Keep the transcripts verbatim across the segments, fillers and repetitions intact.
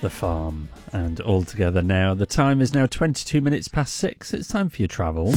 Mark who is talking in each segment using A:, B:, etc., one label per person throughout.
A: The Farm. And all together now, the time is now twenty-two minutes past six. It's time for your travel.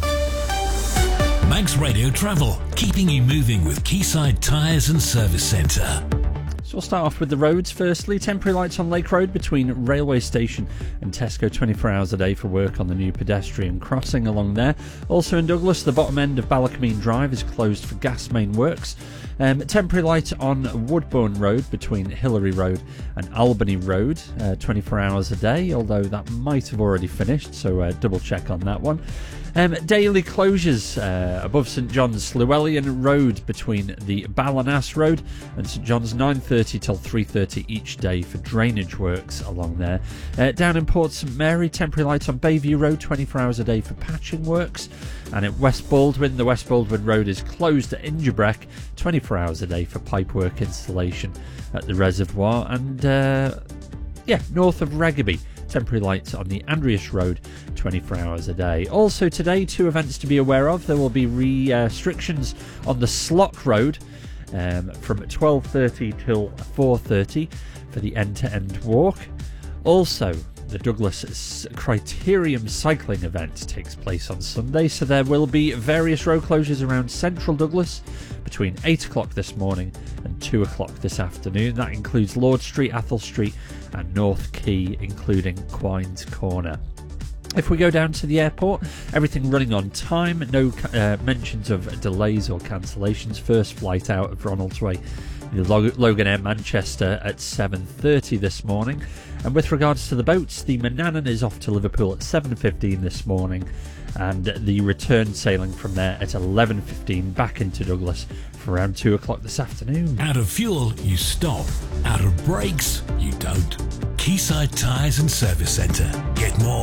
B: Manx Radio Travel, keeping you moving with Quayside Tyres and Service Centre.
A: So we'll start off with the roads firstly. Temporary lights on Lake Road between Railway Station and Tesco twenty-four hours a day for work on the new pedestrian crossing along there. Also in Douglas, the bottom end of Ballacamine Drive is closed for gas main works. Um, temporary light on Woodbourne Road between Hillary Road and Albany Road, uh, twenty-four hours a day, although that might have already finished, so uh, double check on that one. Um, daily closures uh, above St John's, Llewellyn Road between the Ballinass Road and St John's, nine thirty till three thirty each day for drainage works along there. Uh, down in Port St Mary, temporary light on Bayview Road, twenty-four hours a day for patching works. And at West Baldwin, the West Baldwin Road is closed at Ingerbreck, twenty-four hours a day for pipework installation at the reservoir. And uh, yeah, north of Reggaby, temporary lights on the Andreas Road, twenty-four hours a day. Also today, two events to be aware of. There will be restrictions on the Slock Road um, from twelve thirty till four thirty for the end-to-end walk. Also, the Douglas Criterium cycling event takes place on Sunday, so there will be various road closures around central Douglas between eight o'clock this morning and two o'clock this afternoon. That includes Lord Street, Athol Street and North Quay, including Quines Corner. If we go down to the airport, everything running on time, no uh, mentions of delays or cancellations. First flight out of Ronaldsway, the Logan Air Manchester at seven thirty this morning. And with regards to the boats, the Manannan is off to Liverpool at seven fifteen this morning, and the return sailing from there at eleven fifteen back into Douglas for around two o'clock this afternoon.
B: Out of fuel, you stop. Out of brakes, you don't. Quayside Tyres and Service Centre. Get more